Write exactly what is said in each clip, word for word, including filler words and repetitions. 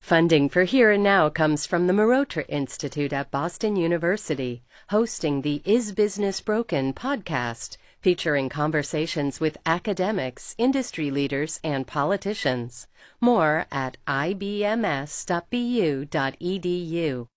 Funding for Here and Now comes from the Marotra Institute at Boston University, hosting the Is Business Broken podcast, featuring conversations with academics, industry leaders, and politicians. More at I B M S dot B U dot E D U.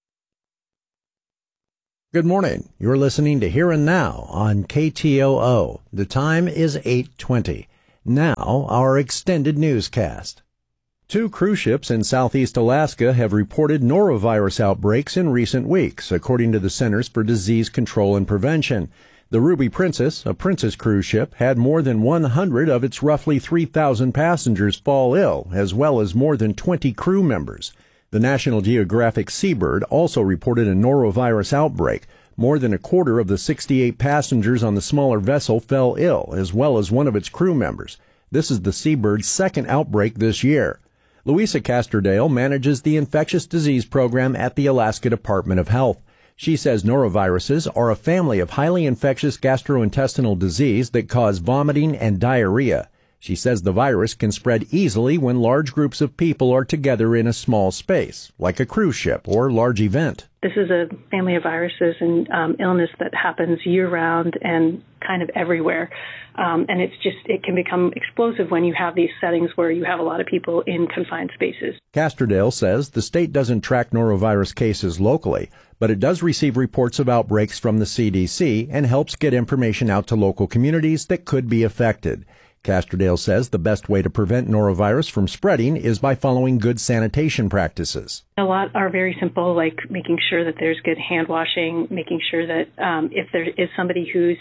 Good morning. You're listening to Here and Now on K T O O. The time is eight twenty. Now, our extended newscast. Two cruise ships in southeast Alaska have reported norovirus outbreaks in recent weeks, according to the Centers for Disease Control and Prevention. The Ruby Princess, a Princess cruise ship, had more than one hundred of its roughly three thousand passengers fall ill, as well as more than twenty crew members. The National Geographic Seabird also reported a norovirus outbreak. More than a quarter of the sixty-eight passengers on the smaller vessel fell ill, as well as one of its crew members. This is the Seabird's second outbreak this year. Louisa Castrodale manages the infectious disease program at the Alaska Department of Health. She says noroviruses are a family of highly infectious gastrointestinal disease that cause vomiting and diarrhea. She says the virus can spread easily when large groups of people are together in a small space, like a cruise ship or large event. This is a family of viruses and um, illness that happens year-round and kind of everywhere. Um, and it's just, it can become explosive when you have these settings where you have a lot of people in confined spaces. Castrodale says the state doesn't track norovirus cases locally, but it does receive reports of outbreaks from the C D C and helps get information out to local communities that could be affected. Castrodale says the best way to prevent norovirus from spreading is by following good sanitation practices. A lot are very simple, like making sure that there's good hand washing, making sure that um, if there is somebody who's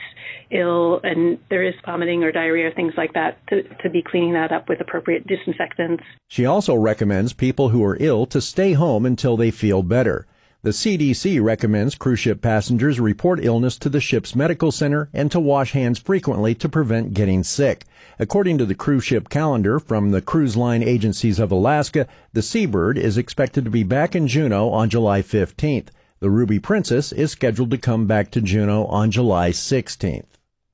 ill and there is vomiting or diarrhea, things like that, to, to be cleaning that up with appropriate disinfectants. She also recommends people who are ill to stay home until they feel better. The C D C recommends cruise ship passengers report illness to the ship's medical center and to wash hands frequently to prevent getting sick. According to the cruise ship calendar from the Cruise Line Agencies of Alaska, the Seabird is expected to be back in Juneau on July fifteenth. The Ruby Princess is scheduled to come back to Juneau on July sixteenth.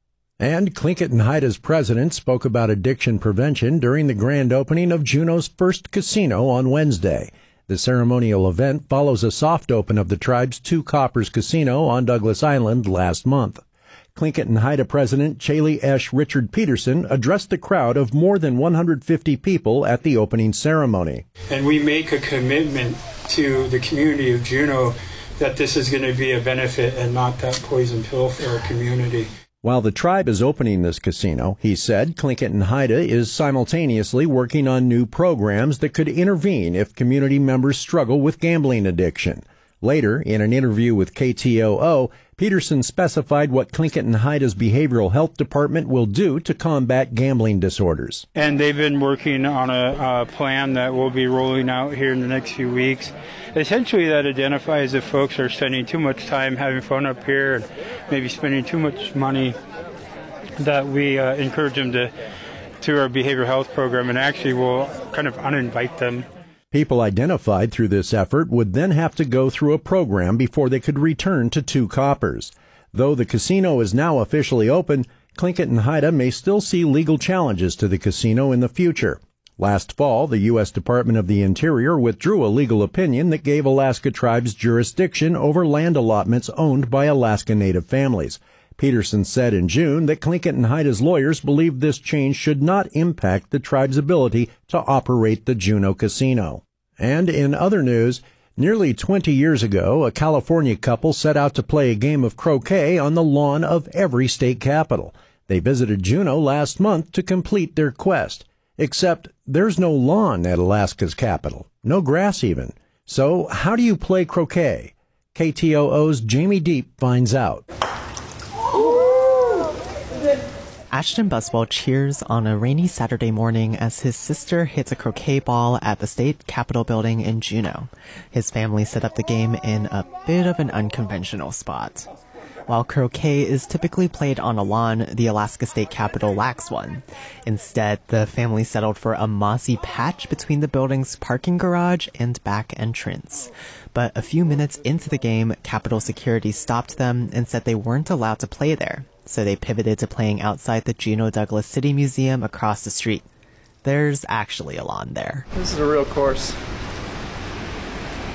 And Tlingit and Haida's president spoke about addiction prevention during the grand opening of Juneau's first casino on Wednesday. The ceremonial event follows a soft open of the tribe's Two Coppers Casino on Douglas Island last month. Tlingit and Haida President Chaley Esh Richard Peterson addressed the crowd of more than one hundred fifty people at the opening ceremony. And we make a commitment to the community of Juneau that this is going to be a benefit and not that poison pill for our community. While the tribe is opening this casino, he said Tlingit and Haida is simultaneously working on new programs that could intervene if community members struggle with gambling addiction. Later, in an interview with K T O O, Peterson specified what Tlingit and Haida's behavioral health department will do to combat gambling disorders. And they've been working on a, a plan that we'll be rolling out here in the next few weeks. Essentially, that identifies if folks are spending too much time having fun up here and maybe spending too much money, that we uh, encourage them to, to our behavioral health program, and actually will kind of uninvite them. People identified through this effort would then have to go through a program before they could return to Two Coppers. Though the casino is now officially open, Tlingit and Haida may still see legal challenges to the casino in the future. Last fall, the U S Department of the Interior withdrew a legal opinion that gave Alaska tribes jurisdiction over land allotments owned by Alaska Native families. Peterson said in June that Tlingit and Haida's lawyers believed this change should not impact the tribe's ability to operate the Juneau Casino. And in other news, nearly twenty years ago, a California couple set out to play a game of croquet on the lawn of every state capital. They visited Juneau last month to complete their quest. Except there's no lawn at Alaska's capital, no grass even. So how do you play croquet? K T O O's Jamie Deep finds out. Ashton Buswell cheers on a rainy Saturday morning as his sister hits a croquet ball at the state capitol building in Juneau. His family set up the game in a bit of an unconventional spot. While croquet is typically played on a lawn, the Alaska State Capitol lacks one. Instead, the family settled for a mossy patch between the building's parking garage and back entrance. But a few minutes into the game, Capitol security stopped them and said they weren't allowed to play there, so they pivoted to playing outside the Juneau Douglas City Museum across the street. There's actually a lawn there. This is a real course.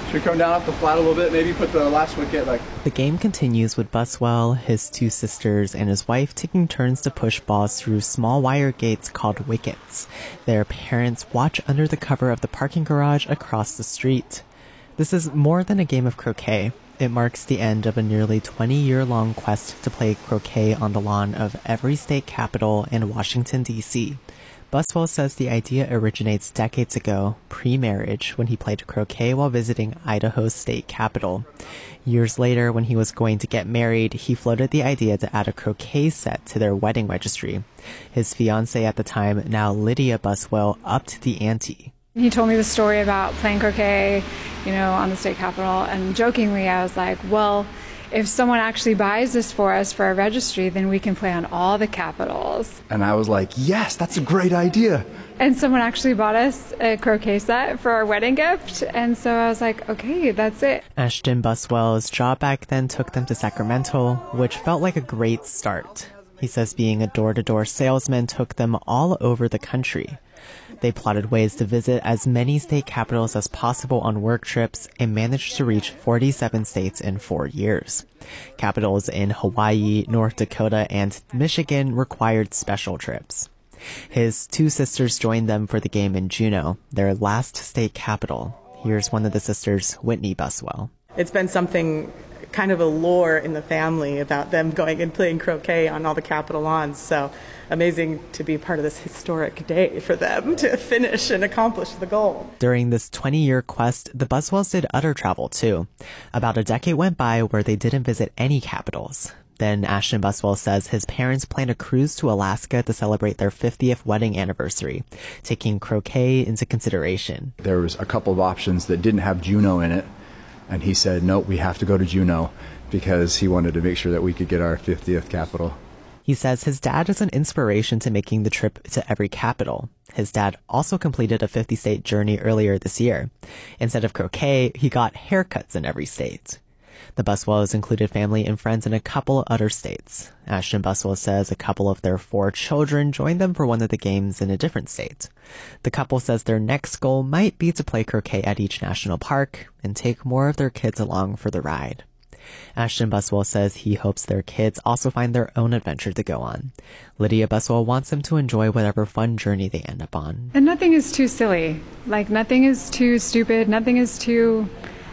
Should we come down off the flat a little bit, maybe put the last wicket like... The game continues with Buswell, his two sisters, and his wife taking turns to push balls through small wire gates called wickets. Their parents watch under the cover of the parking garage across the street. This is more than a game of croquet. It marks the end of a nearly twenty-year-long quest to play croquet on the lawn of every state capital in Washington, D C Buswell says the idea originates decades ago, pre-marriage, when he played croquet while visiting Idaho's state capital. Years later, when he was going to get married, he floated the idea to add a croquet set to their wedding registry. His fiancée at the time, now Lydia Buswell, upped the ante. He told me the story about playing croquet, you know, on the state capitol, and jokingly I was like, well, if someone actually buys this for us for our registry, then we can play on all the capitals. And I was like, yes, that's a great idea. And someone actually bought us a croquet set for our wedding gift, and so I was like, okay, that's it. Ashton Buswell's job back then took them to Sacramento, which felt like a great start. He says being a door-to-door salesman took them all over the country. They plotted ways to visit as many state capitals as possible on work trips and managed to reach forty-seven states in four years. Capitals in Hawaii, North Dakota, and Michigan required special trips. His two sisters joined them for the game in Juneau, their last state capital. Here's one of the sisters, Whitney Buswell. It's been something, kind of a lore in the family about them going and playing croquet on all the Capitol lawns. So amazing to be part of this historic day for them to finish and accomplish the goal. During this twenty-year quest, the Buswells did other travel too. About a decade went by where they didn't visit any capitals. Then Ashton Buswell says his parents planned a cruise to Alaska to celebrate their fiftieth wedding anniversary, taking croquet into consideration. There was a couple of options that didn't have Juneau in it, and he said, no, we have to go to Juneau because he wanted to make sure that we could get our fiftieth capital. He says his dad is an inspiration to making the trip to every capital. His dad also completed a fifty-state journey earlier this year. Instead of croquet, he got haircuts in every state. The Buswells included family and friends in a couple other states. Ashton Buswell says a couple of their four children joined them for one of the games in a different state. The couple says their next goal might be to play croquet at each national park and take more of their kids along for the ride. Ashton Buswell says he hopes their kids also find their own adventure to go on. Lydia Buswell wants them to enjoy whatever fun journey they end up on. And nothing is too silly. Like, nothing is too stupid. Nothing is too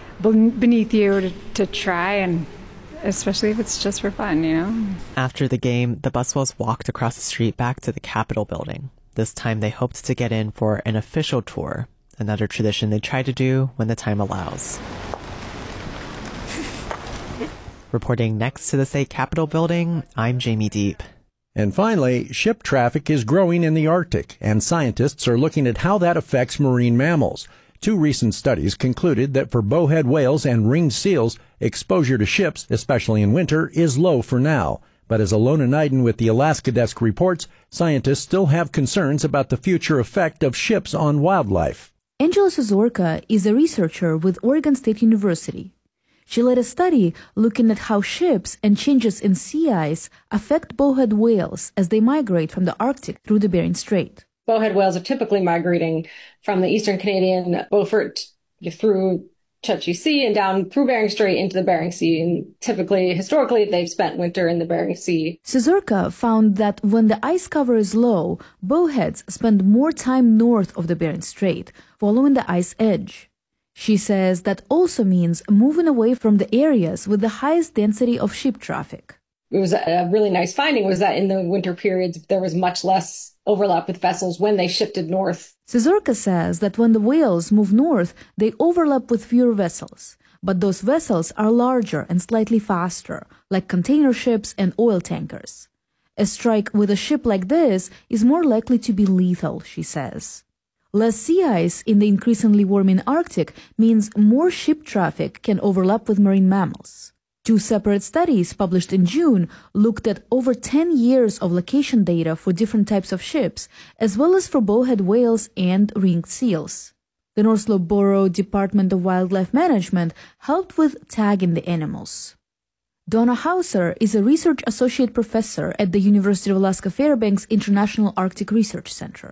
beneath you to, to try, and especially if it's just for fun, you know? After the game, the Buswells walked across the street back to the Capitol building. This time they hoped to get in for an official tour, another tradition they try to do when the time allows. Reporting next to the state Capitol building, I'm Jamie Deep. And finally, ship traffic is growing in the Arctic, and scientists are looking at how that affects marine mammals. Two recent studies concluded that for bowhead whales and ringed seals, exposure to ships, especially in winter, is low for now. But as Alona Neiden with the Alaska Desk reports, scientists still have concerns about the future effect of ships on wildlife. Angela Sozorka is a researcher with Oregon State University. She led a study looking at how ships and changes in sea ice affect bowhead whales as they migrate from the Arctic through the Bering Strait. Bowhead whales are typically migrating from the eastern Canadian Beaufort through Chukchi Sea and down through Bering Strait into the Bering Sea. And typically, historically, they've spent winter in the Bering Sea. Sozorka found that when the ice cover is low, bowheads spend more time north of the Bering Strait, following the ice edge. She says that also means moving away from the areas with the highest density of ship traffic. It was a really nice finding was that in the winter periods, there was much less overlap with vessels when they shifted north. Sozorka says that when the whales move north, they overlap with fewer vessels. But those vessels are larger and slightly faster, like container ships and oil tankers. A strike with a ship like this is more likely to be lethal, she says. Less sea ice in the increasingly warming Arctic means more ship traffic can overlap with marine mammals. Two separate studies published in June looked at over ten years of location data for different types of ships, as well as for bowhead whales and ringed seals. The North Slope Borough Department of Wildlife Management helped with tagging the animals. Donna Hauser is a research associate professor at the University of Alaska Fairbanks International Arctic Research Center.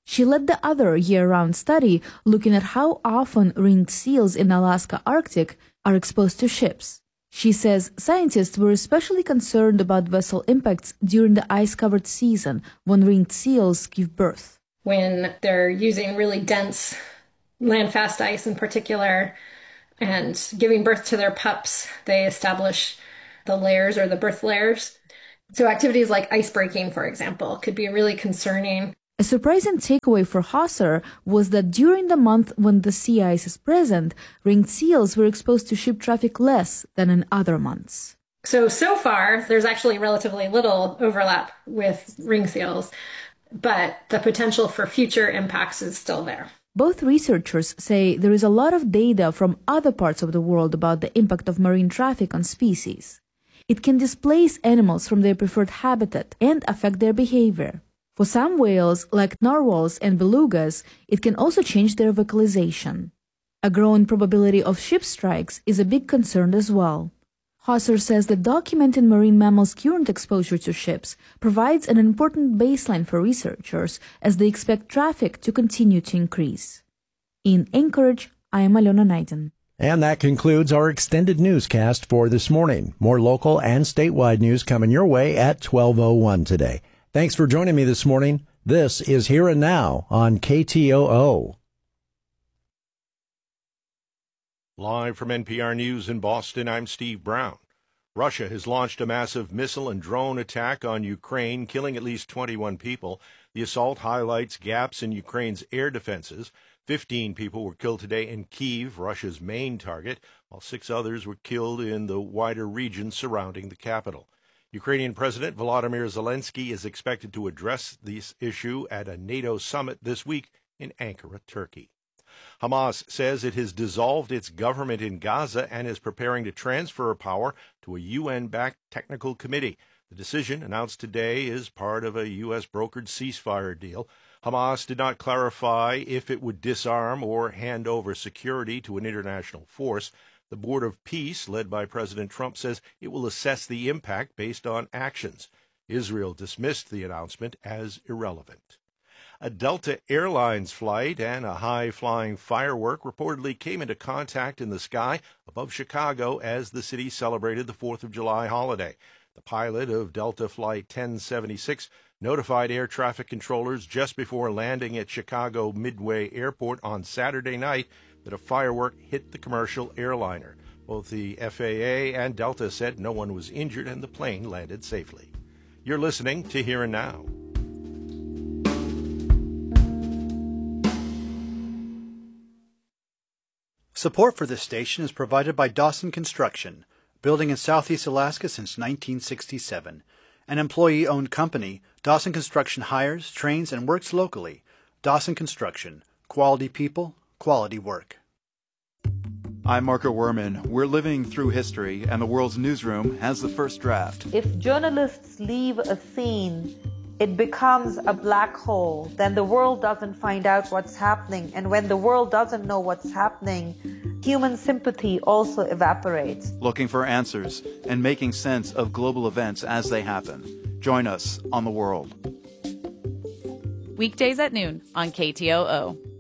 She led the other year-round study looking at how often ringed seals in Alaska Arctic are exposed to ships. She says scientists were especially concerned about vessel impacts during the ice-covered season when ringed seals give birth. When they're using really dense land-fast ice in particular and giving birth to their pups, they establish the layers or the birth layers. So activities like ice breaking, for example, could be really concerning. A surprising takeaway for Hauser was that during the month when the sea ice is present, ringed seals were exposed to ship traffic less than in other months. So, so far, there's actually relatively little overlap with ringed seals, but the potential for future impacts is still there. Both researchers say there is a lot of data from other parts of the world about the impact of marine traffic on species. It can displace animals from their preferred habitat and affect their behavior. For some whales, like narwhals and belugas, it can also change their vocalization. A growing probability of ship strikes is a big concern as well. Hauser says that documenting marine mammals' current exposure to ships provides an important baseline for researchers as they expect traffic to continue to increase. In Anchorage, I am Alona Naiden. And that concludes our extended newscast for this morning. More local and statewide news coming your way at twelve oh one today. Thanks for joining me this morning. This is Here and Now on K T O O. Live from N P R News in Boston, I'm Steve Brown. Russia has launched a massive missile and drone attack on Ukraine, killing at least twenty-one people. The assault highlights gaps in Ukraine's air defenses. Fifteen people were killed today in Kyiv, Russia's main target, while six others were killed in the wider region surrounding the capital. Ukrainian President Volodymyr Zelensky is expected to address this issue at a NATO summit this week in Ankara, Turkey. Hamas says it has dissolved its government in Gaza and is preparing to transfer power to a U N-backed technical committee. The decision, announced today, is part of a U S-brokered ceasefire deal. Hamas did not clarify if it would disarm or hand over security to an international force. The Board of Peace, led by President Trump, says it will assess the impact based on actions. Israel dismissed the announcement as irrelevant. A Delta Airlines flight and a high-flying firework reportedly came into contact in the sky above Chicago as the city celebrated the fourth of July holiday. The pilot of Delta Flight ten seventy-six notified air traffic controllers just before landing at Chicago Midway Airport on Saturday night that a firework hit the commercial airliner. Both the F A A and Delta said no one was injured and the plane landed safely. You're listening to Here and Now. Support for this station is provided by Dawson Construction, building in Southeast Alaska since nineteen sixty-seven. An employee-owned company, Dawson Construction hires, trains, and works locally. Dawson Construction. Quality people, quality work. I'm Marco Werman. We're living through history, and the world's newsroom has the first draft. If journalists leave a scene, it becomes a black hole. Then the world doesn't find out what's happening. And when the world doesn't know what's happening, human sympathy also evaporates. Looking for answers and making sense of global events as they happen. Join us on The World. Weekdays at noon on K T O O.